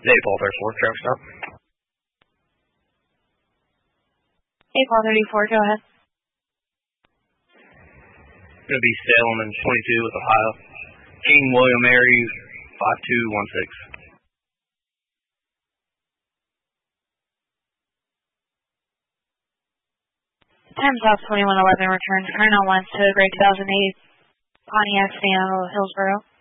Hey, Paul 34, traffic stop. Hey, Paul 34, go ahead. Going to be Salem and 22 with Ohio. King William Mary 5216. Time's off 2111 returns. Colonel wants to grade 2008 Pontiac Sienna Hillsborough.